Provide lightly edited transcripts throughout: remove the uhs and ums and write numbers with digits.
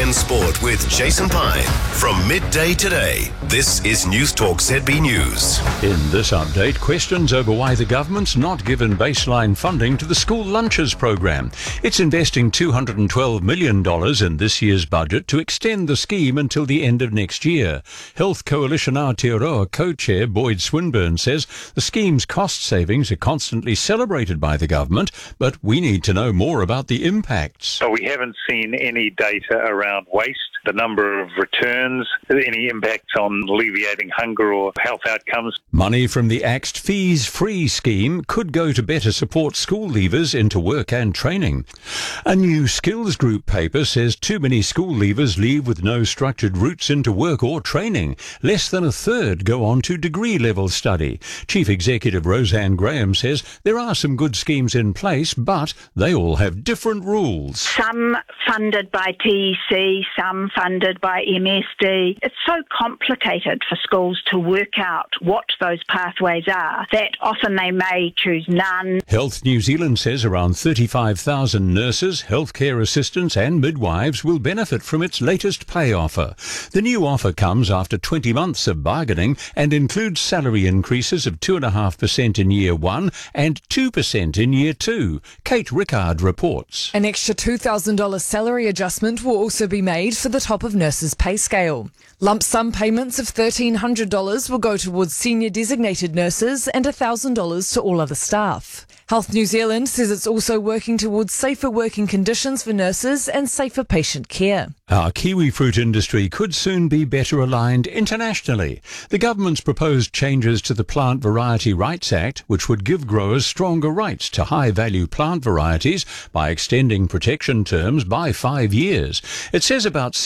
in Sport with Jason Pine. From midday today, this is News Talk ZB News. In this update, questions over why the government's not given baseline funding to the school lunches program. It's investing $212 million in this year's budget to extend the scheme until the end of next year. Health Coalition Aotearoa co-chair Boyd Swinburne says the scheme's cost savings are constantly celebrated by the government, but we need to know more about the impacts. So we haven't seen any data around waste, the number of returns, any impacts on alleviating hunger or health outcomes. Money from the axed fees-free scheme could go to better support school leavers into work and training. A new skills group paper says too many school leavers leave with no structured routes into work or training. Less than a third go on to degree-level study. Chief Executive Roseanne Graham says there are some good schemes in place, but they all have different rules. Some funded by TEC, some funded by MSD. It's so complicated for schools to work out what those pathways are that often they may choose none. Health New Zealand says around 35,000 nurses, healthcare assistants and midwives will benefit from its latest pay offer. The new offer comes after 20 months of bargaining and includes salary increases of 2.5% in year one and 2% in year two. Kate Rickard reports. An extra $2,000 salary adjustment will also be made for the top of nurses' pay scale. Lump sum payments of $1,300 will go towards senior designated nurses and $1,000 to all other staff. Health New Zealand says it's also working towards safer working conditions for nurses and safer patient care. Our kiwi fruit industry could soon be better aligned internationally. The government's proposed changes to the Plant Variety Rights Act, which would give growers stronger rights to high-value plant varieties by extending protection terms by 5 years. It says about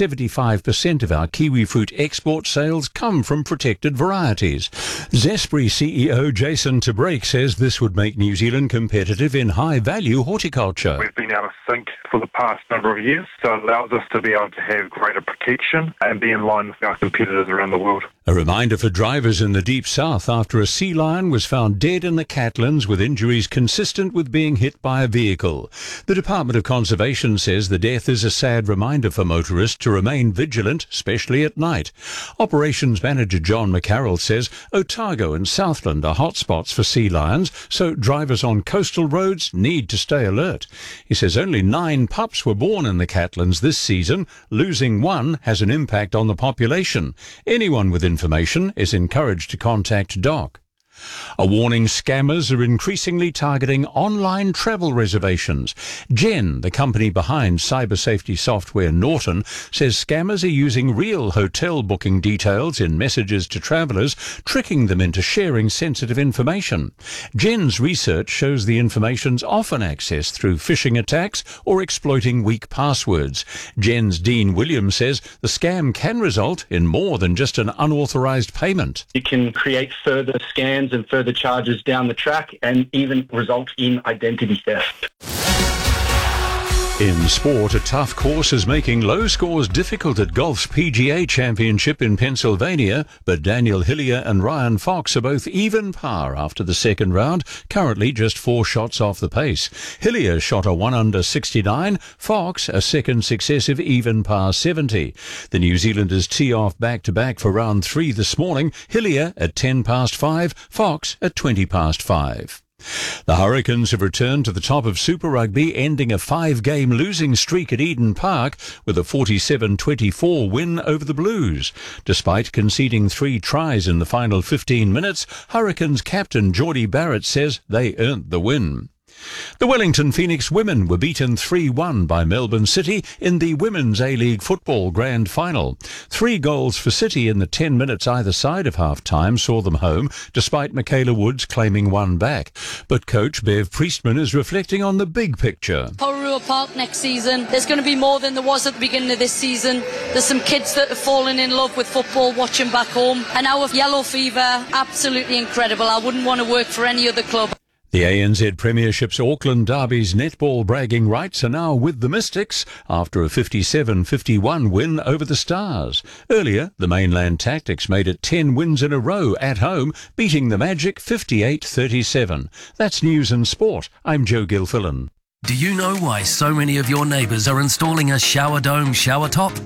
75% of our kiwi fruit export sales come from protected varieties. Zespri CEO Jason Tabrake says this would make New Zealand competitive in high-value horticulture. We've been able to think for the past number of years, so it allows us to be able to have greater protection and be in line with our competitors around the world. A reminder for drivers in the Deep South after a sea lion was found dead in the Catlins with injuries consistent with being hit by a vehicle. The Department of Conservation says the death is a sad reminder for motorists to remain vigilant, especially at night. Operations Manager John McCarroll says Otago and Southland are hotspots for sea lions, so drivers on coastal roads need to stay alert. He says only 9 pups were born in the Catlins this season. Losing one has an impact on the population. Anyone with information is encouraged to contact DOC. A warning: scammers are increasingly targeting online travel reservations. Gen, the company behind cyber safety software Norton, says scammers are using real hotel booking details in messages to travellers, tricking them into sharing sensitive information. Gen's research shows the information's often accessed through phishing attacks or exploiting weak passwords. Gen's Dean Williams says the scam can result in more than just an unauthorised payment. It can create further scams and further charges down the track and even result in identity theft. In sport, a tough course is making low scores difficult at golf's PGA Championship in Pennsylvania, but Daniel Hillier and Ryan Fox are both even par after the second round, currently just 4 shots off the pace. Hillier shot a 1-under 69, Fox a second successive even par 70. The New Zealanders tee off back-to-back for round 3 this morning, Hillier at 10 past 5, Fox at 20 past 5. The Hurricanes have returned to the top of Super Rugby, ending a 5-game losing streak at Eden Park with a 47-24 win over the Blues. Despite conceding 3 tries in the final 15 minutes, Hurricanes captain Geordie Barrett says they earned the win. The Wellington Phoenix women were beaten 3-1 by Melbourne City in the Women's A-League Football Grand Final. 3 goals for City in the 10 minutes either side of half-time saw them home, despite Michaela Woods claiming one back. But coach Bev Priestman is reflecting on the big picture. Porirua Park next season, there's going to be more than there was at the beginning of this season. There's some kids that have fallen in love with football watching back home. And our Yellow Fever, absolutely incredible. I wouldn't want to work for any other club. The ANZ Premiership's Auckland Derby's netball bragging rights are now with the Mystics after a 57-51 win over the Stars. Earlier, the Mainland Tactics made it 10 wins in a row at home, beating the Magic 58-37. That's News and Sport. I'm Joe Gilfillan. Do you know why so many of your neighbours are installing a shower dome shower top?